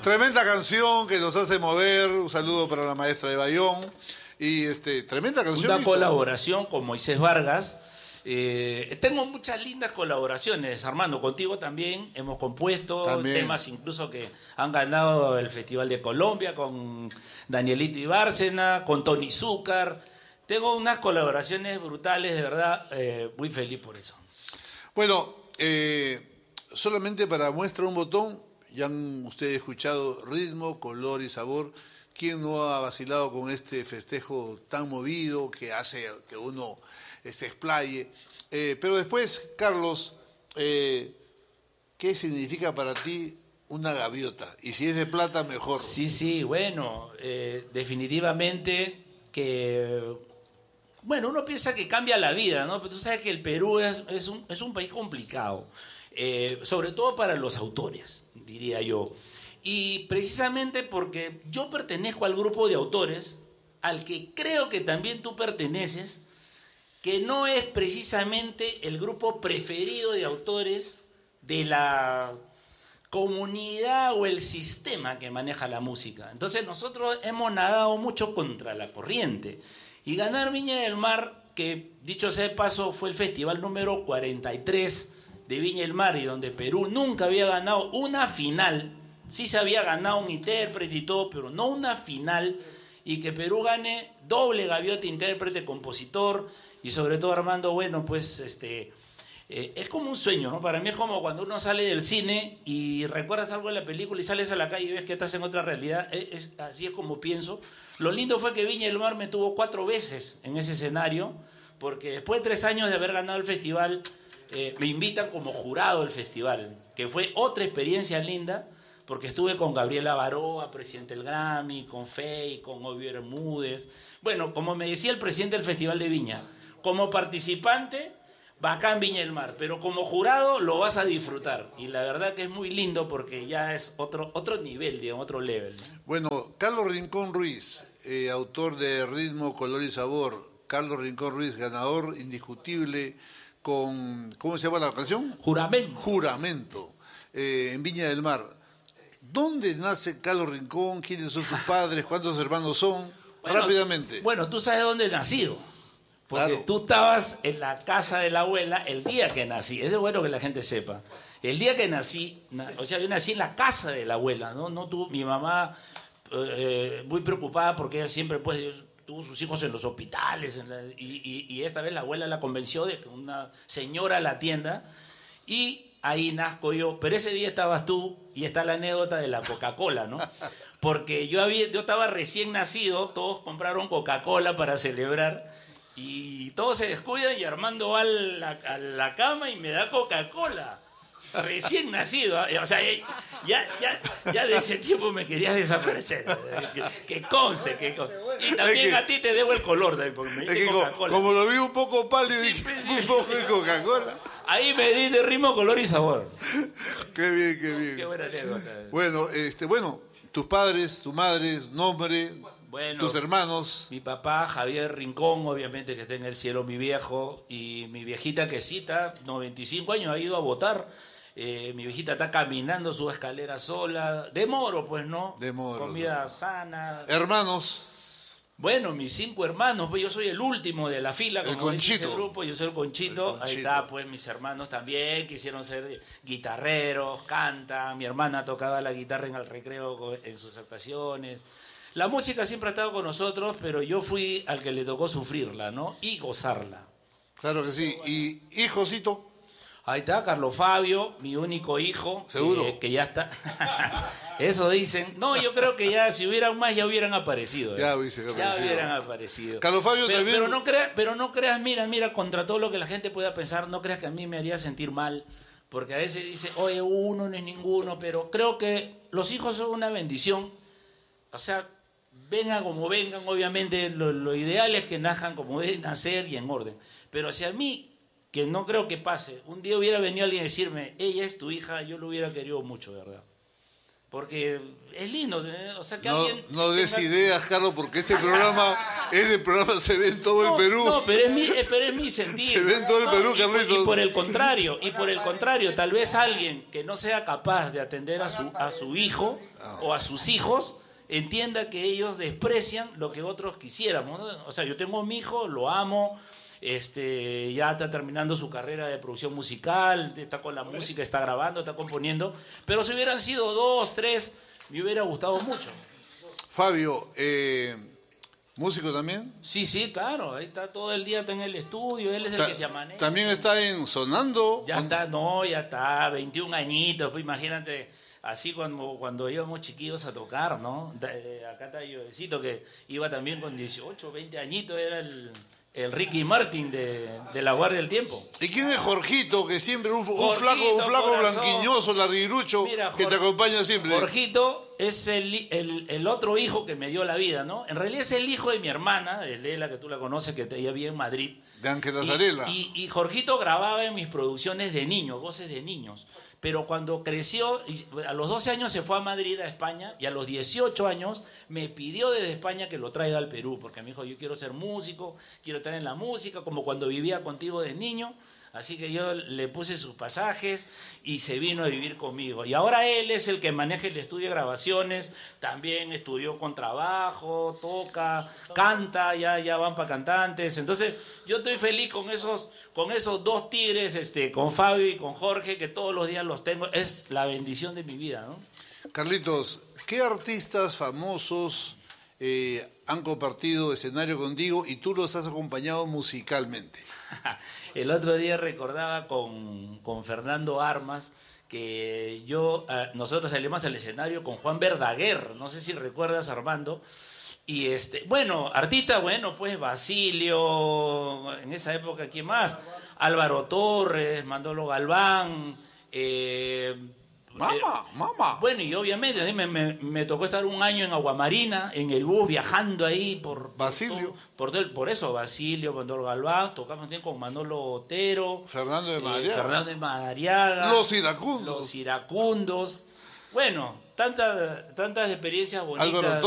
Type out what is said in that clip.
Tremenda canción que nos hace mover. Un saludo para la maestra de Bayón. Y tremenda canción. Una colaboración con Moisés Vargas. Tengo muchas lindas colaboraciones, Armando, contigo también. Hemos compuesto temas incluso que han ganado el Festival de Colombia, con Danielito Ibárcena, con Tony Zúcar. Tengo unas colaboraciones brutales, de verdad, muy feliz por eso. Bueno, solamente para muestra un botón, ya han ustedes escuchado ritmo, color y sabor. ¿Quién no ha vacilado con este festejo tan movido que hace que uno se explaye? Pero después, Carlos, ¿qué significa para ti una gaviota? Y si es de plata, mejor. Sí, bueno, definitivamente que... Bueno, uno piensa que cambia la vida, ¿no? Pero tú sabes que el Perú es un país complicado, sobre todo para los autores, diría yo. Y precisamente porque yo pertenezco al grupo de autores, al que creo que también tú perteneces, que no es precisamente el grupo preferido de autores de la comunidad o el sistema que maneja la música. Entonces nosotros hemos nadado mucho contra la corriente. Y ganar Viña del Mar, que dicho sea de paso fue el festival número 43 de Viña del Mar, y donde Perú nunca había ganado una final. Sí se había ganado un intérprete y todo, pero no una final, y que Perú gane doble gaviota, intérprete, compositor, y sobre todo, Armando, bueno, pues es como un sueño, ¿no? Para mí es como cuando uno sale del cine y recuerdas algo de la película y sales a la calle y ves que estás en otra realidad. Así es como pienso. Lo lindo fue que Viña del Mar me tuvo 4 veces en ese escenario, porque después de 3 años de haber ganado el festival, me invitan como jurado del festival, que fue otra experiencia linda, porque estuve con Gabriela Baroa, presidente del Grammy, con Fey, con Obio Bermúdez. Bueno, como me decía el presidente del Festival de Viña, como participante, bacán Viña del Mar, pero como jurado lo vas a disfrutar. Y la verdad que es muy lindo porque ya es otro nivel, digamos, otro level, ¿no? Bueno, Carlos Rincón Ruiz, autor de Ritmo, Color y Sabor. Carlos Rincón Ruiz, ganador indiscutible con... ¿Cómo se llama la canción? Juramento. Juramento, en Viña del Mar. ¿Dónde nace Carlos Rincón? ¿Quiénes son sus padres? ¿Cuántos hermanos son? Bueno, rápidamente. Bueno, tú sabes dónde he nacido. Porque claro, tú estabas en la casa de la abuela el día que nací. Eso es bueno que la gente sepa. El día que nací, o sea, yo nací en la casa de la abuela, ¿no? Mi mamá, muy preocupada porque ella siempre, pues, tuvo sus hijos en los hospitales. Y esta vez la abuela la convenció de que una señora la atienda. Y ahí nazco yo. Pero ese día estabas tú, y está la anécdota de la Coca-Cola, ¿no? Porque yo estaba recién nacido, todos compraron Coca-Cola para celebrar. Y todos se descuidan y Armando va a la cama y me da Coca-Cola. Recién nacido. O sea, ya de ese tiempo me querías desaparecer. Que conste. Y también a ti te debo el color, porque me diste Coca-Cola. Como lo vi un poco pálido, dije, un poco de Coca-Cola. Ahí me di de ritmo, color y sabor. Qué bien, qué bien. Qué buena anécdota. Bueno, tus padres, tu madre, nombre... Bueno, tus hermanos. Mi papá, Javier Rincón, obviamente que está en el cielo, mi viejo, y mi viejita Quesita, 95 años, ha ido a votar. Mi viejita está caminando su escalera sola. De moro, pues, ¿no? De moro. Comida sana. Hermanos. Bueno, mis 5 hermanos, pues yo soy el último de la fila, como dice ese grupo, yo soy el Conchito. Ahí está, pues, mis hermanos también quisieron ser guitarreros, cantan. Mi hermana tocaba la guitarra en el recreo en sus actuaciones. La música siempre ha estado con nosotros, pero yo fui al que le tocó sufrirla, ¿no? Y gozarla. Claro que sí. ¿Y hijosito? Ahí está, Carlos Fabio, mi único hijo. ¿Seguro? Que ya está. Eso dicen. No, yo creo que ya, si hubieran más, ya hubieran aparecido. Ya hubieran aparecido. Carlos Fabio también. Pero no creas, mira, contra todo lo que la gente pueda pensar, no creas que a mí me haría sentir mal. Porque a veces dice, oye, uno no es ninguno, pero creo que los hijos son una bendición. O sea, vengan como vengan, obviamente lo ideal es que nazcan como deben nacer y en orden. Pero si a mí, que no creo que pase, un día hubiera venido alguien a decirme, ella es tu hija, yo lo hubiera querido mucho, ¿verdad? porque es lindo, o sea, que No, alguien... no des tenga- ideas, Carlos, porque este programa se ve en todo el Perú. No, pero es mi sentir. Se ve en todo el Perú, Carlitos. Y por el contrario, tal vez alguien que no sea capaz de atender a su hijo o a sus hijos, entienda que ellos desprecian lo que otros quisiéramos, ¿no? O sea, yo tengo mi hijo, lo amo, ya está terminando su carrera de producción musical, está con la música, está grabando, está componiendo, pero si hubieran sido 2, 3, me hubiera gustado mucho. Fabio, ¿músico también? Sí, claro, ahí está todo el día, está en el estudio, él es el que se amanece. ¿También está en Sonando? Ya está, 21 añitos, pues imagínate, así cuando íbamos chiquillos a tocar, ¿no? Acá está Yovecito, que iba también con 18, 20 añitos, era el Ricky Martin de la Guardia del Tiempo. ¿Y quién es Jorgito, que siempre un Jorgito, flaco corazón. blanquiñoso, larguirucho, Mira, que te acompaña siempre? Jorgito es el otro hijo que me dio la vida, ¿no? En realidad es el hijo de mi hermana, de Lela, que tú la conoces, que ella vive en Madrid. De Ángel Azarela. Y Jorgito grababa en mis producciones de niños, voces de niños. Pero cuando creció, a los 12 años se fue a Madrid, a España, y a los 18 años me pidió desde España que lo traiga al Perú, porque me dijo, yo quiero ser músico, quiero estar en la música, como cuando vivía contigo de niño. Así que yo le puse sus pasajes y se vino a vivir conmigo. Y ahora él es el que maneja el estudio de grabaciones, también estudió contrabajo, toca, canta, ya van para cantantes. Entonces yo estoy feliz con esos dos tigres, con Fabio y con Jorge, que todos los días los tengo. Es la bendición de mi vida, ¿no? Carlitos, ¿qué artistas famosos han compartido escenario contigo y tú los has acompañado musicalmente? El otro día recordaba con Fernando Armas que nosotros salimos al escenario con Juan Verdaguer, no sé si recuerdas, Armando, y artista, pues Basilio, en esa época, ¿quién más? Álvaro Torres, Manolo Galván, Mamá. Bueno, y obviamente me tocó estar un año en Aguamarina, en el bus, viajando ahí por... Basilio. Por eso, Basilio, Manolo Galván, tocamos también con Manolo Otero. Fernando de Madariaga. Los Iracundos. Bueno, tantas experiencias bonitas. Álvaro